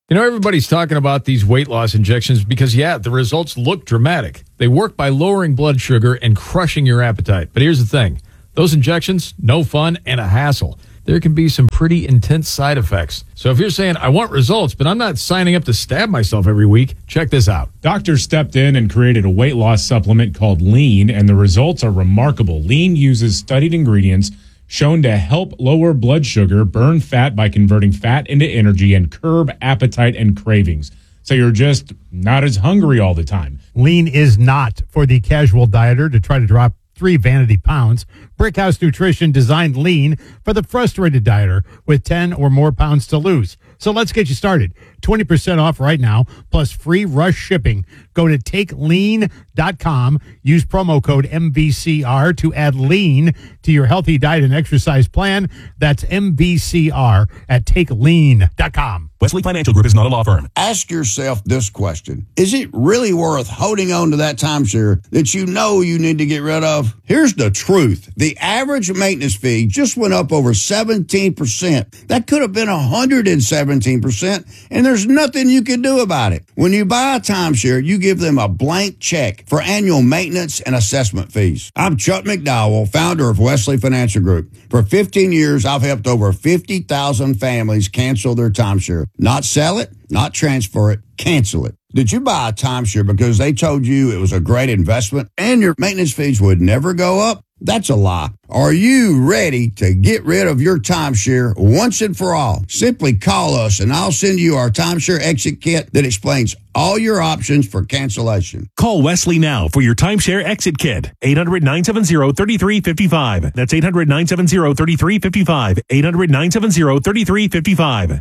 You know, everybody's talking about these weight loss injections because, the results look dramatic. They work by lowering blood sugar and crushing your appetite. But here's the thing. Those injections, no fun and a hassle. There can be some pretty intense side effects. So if you're saying, I want results, but I'm not signing up to stab myself every week, check this out. Doctors stepped in and created a weight loss supplement called Lean, and the results are remarkable. Lean uses studied ingredients shown to help lower blood sugar, burn fat by converting fat into energy, and curb appetite and cravings. So you're just not as hungry all the time. Lean is not for the casual dieter to try to drop 3 vanity pounds. Brickhouse Nutrition designed Lean for the frustrated dieter with 10 or more pounds to lose. So let's get you started. 20% off right now, plus free rush shipping. Go to takelean.com. Use promo code MVCR to add Lean to your healthy diet and exercise plan. That's MVCR at takelean.com. Wesley Financial Group is not a law firm. Ask yourself this question. Is it really worth holding on to that timeshare that you know you need to get rid of? Here's the truth. The average maintenance fee just went up over 17%. That could have been 117%, and there's nothing you can do about it. When you buy a timeshare, you give them a blank check for annual maintenance and assessment fees. I'm Chuck McDowell, founder of Wesley Financial Group. For 15 years, I've helped over 50,000 families cancel their timeshare. Not sell it, not transfer it, cancel it. Did you buy a timeshare because they told you it was a great investment and your maintenance fees would never go up? That's a lie. Are you ready to get rid of your timeshare once and for all? Simply call us and I'll send you our timeshare exit kit that explains all your options for cancellation. Call Wesley now for your timeshare exit kit. 800-970-3355. That's 800-970-3355. 800-970-3355.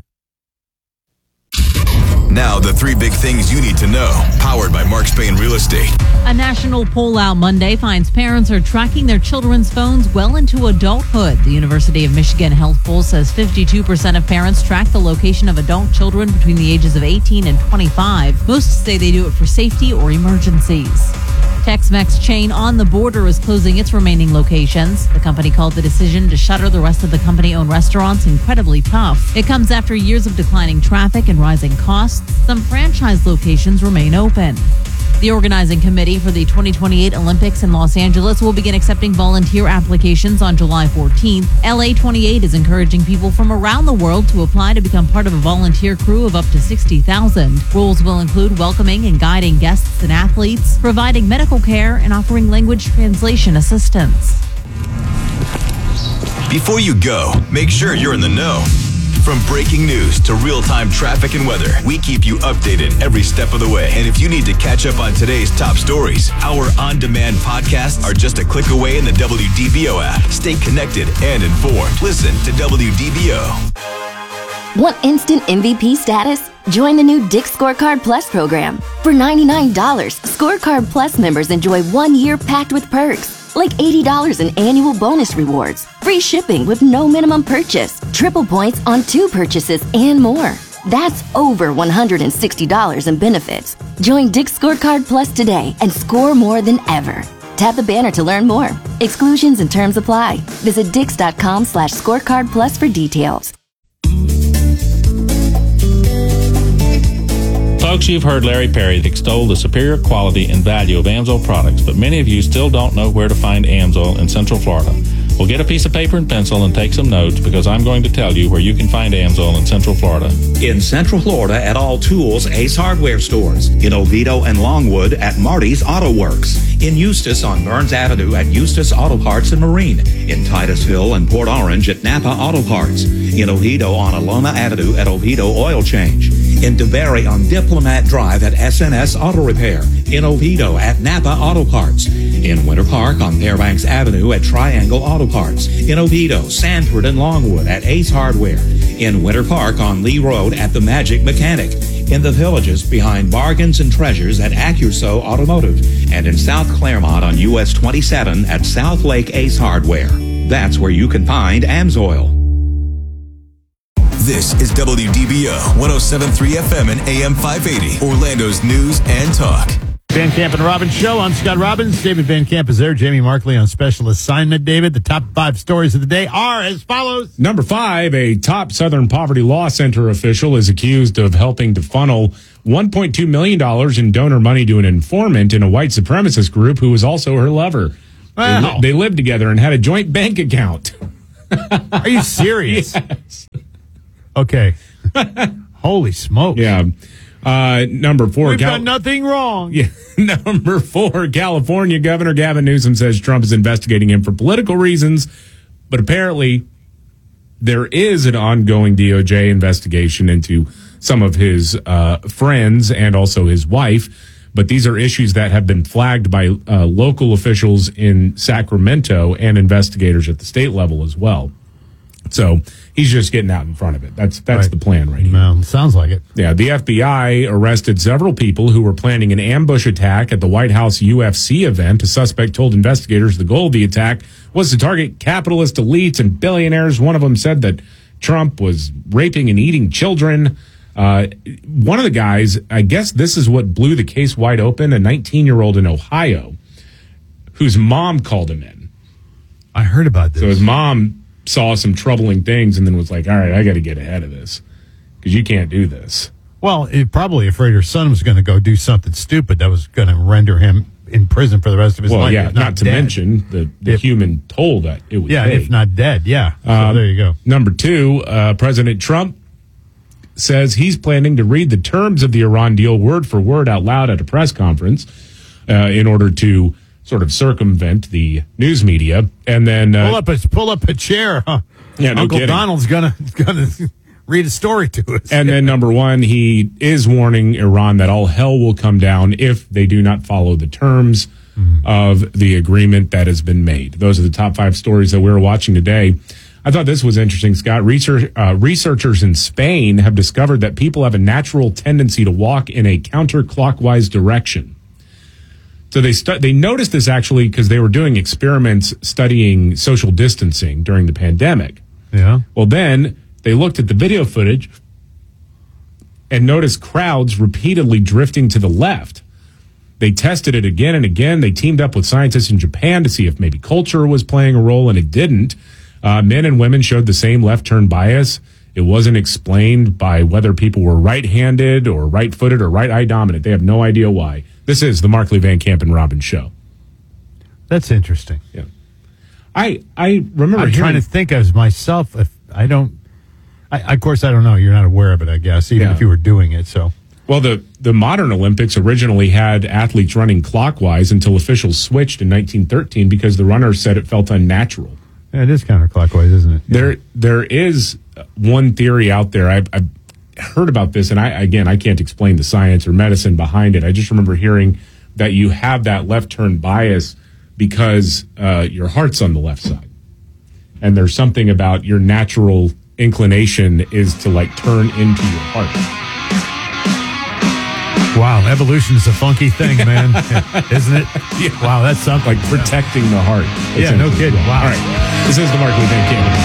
Now, the 3 big things you need to know. Powered by Mark Spain Real Estate. A national poll out Monday finds parents are tracking their children's phones well into adulthood. The University of Michigan Health Poll says 52% of parents track the location of adult children between the ages of 18 and 25. Most say they do it for safety or emergencies. Tex-Mex chain On the Border is closing its remaining locations. The company called the decision to shutter the rest of the company-owned restaurants incredibly tough. It comes after years of declining traffic and rising costs. Some franchise locations remain open. The organizing committee for the 2028 Olympics in Los Angeles will begin accepting volunteer applications on July 14th. LA28 is encouraging people from around the world to apply to become part of a volunteer crew of up to 60,000. Roles will include welcoming and guiding guests and athletes, providing medical care, and offering language translation assistance. Before you go, make sure you're in the know. From breaking news to real-time traffic and weather, we keep you updated every step of the way. And if you need to catch up on today's top stories, our on-demand podcasts are just a click away in the WDBO app. Stay connected and informed. Listen to WDBO. Want instant MVP status? Join the new Dick's Scorecard Plus program. For $99, Scorecard Plus members enjoy 1 year packed with perks, like $80 in annual bonus rewards, free shipping with no minimum purchase, triple points on 2 purchases, and more. That's over $160 in benefits. Join Dick's Scorecard Plus today and score more than ever. Tap the banner to learn more. Exclusions and terms apply. Visit Dix.com/scorecard plus for details. Folks, you've heard Larry Perry extol the superior quality and value of Amsoil products, but many of you still don't know where to find Amsoil in Central Florida. Well, get a piece of paper and pencil and take some notes, because I'm going to tell you where you can find Amsoil in Central Florida. In Central Florida at all Tools Ace Hardware stores. In Oviedo and Longwood at Marty's Auto Works. In Eustis on Burns Avenue at Eustis Auto Parts and Marine. In Titusville and Port Orange at Napa Auto Parts. In Oviedo on Alona Avenue at Oviedo Oil Change. In DeBerry on Diplomat Drive at SNS Auto Repair. In Oviedo at Napa Auto Parts. In Winter Park on Fairbanks Avenue at Triangle Auto Parts. In Oviedo, Sanford, and Longwood at Ace Hardware. In Winter Park on Lee Road at The Magic Mechanic. In the Villages behind Bargains and Treasures at Accuso Automotive. And in South Claremont on US 27 at South Lake Ace Hardware. That's where you can find Amsoil. This is WDBO 107.3 FM and AM 580, Orlando's news and talk. Van Camp and Robbins Show. I'm Scott Robbins. David Van Camp is there. Jamie Markley on special assignment. David, the top 5 stories of the day are as follows. Number 5, a top Southern Poverty Law Center official is accused of helping to funnel $1.2 million in donor money to an informant in a white supremacist group who was also her lover. Wow. They lived together and had a joint bank account. Are you serious? Yes. Okay. Holy smoke. Yeah. Number 4. We've done nothing wrong. Yeah. Number 4, California Governor Gavin Newsom says Trump is investigating him for political reasons, but apparently there is an ongoing DOJ investigation into some of his friends and also his wife. But these are issues that have been flagged by local officials in Sacramento and investigators at the state level as well. So he's just getting out in front of it. That's Right. the plan right here. No, sounds like it. Yeah, the FBI arrested several people who were planning an ambush attack at the White House UFC event. A suspect told investigators the goal of the attack was to target capitalist elites and billionaires. One of them said that Trump was raping and eating children. One of the guys, I guess this is what blew the case wide open, a 19-year-old in Ohio whose mom called him in. I heard about this. So his mom saw some troubling things and then was like, all right, I got to get ahead of this because you can't do this. Well, probably afraid her son was going to go do something stupid that was going to render him in prison for the rest of his life. Well, yeah, if not to dead. mention the human toll that it would take. If not dead, yeah. So there you go. Number 2, President Trump says he's planning to read the terms of the Iran deal word for word out loud at a press conference in order to sort of circumvent the news media. And then pull up a chair. Huh? Yeah, no Uncle kidding. Donald's gonna read a story to us. And then number 1, he is warning Iran that all hell will come down if they do not follow the terms of the agreement that has been made. Those are the top 5 stories that we're watching today. I thought this was interesting, Scott. Researchers in Spain have discovered that people have a natural tendency to walk in a counterclockwise direction. So they noticed this actually because they were doing experiments studying social distancing during the pandemic. Yeah. Well, then they looked at the video footage and noticed crowds repeatedly drifting to the left. They tested it again and again. They teamed up with scientists in Japan to see if maybe culture was playing a role, and it didn't. Men and women showed the same left turn bias. It wasn't explained by whether people were right-handed or right-footed or right-eye dominant. They have no idea why. This is the Markley, Van Camp, and Robbins Show. That's interesting. Yeah. I remember I'm trying to think as myself if I don't. Of course, I don't know. You're not aware of it, I guess, even if you were doing it. So, well, the modern Olympics originally had athletes running clockwise until officials switched in 1913 because the runners said it felt unnatural. yeah, it is counterclockwise, isn't it? Yeah. There is one theory out there. I've heard about this, and I can't explain the science or medicine behind it. I just remember hearing that you have that left turn bias because your heart's on the left side, and there's something about your natural inclination is to like turn into your heart. Wow, evolution is a funky thing, man, isn't it? Yeah. Wow, that's something. Like protecting the heart. Yeah, no kidding. Wow. All right, this is the Markley Van Camp.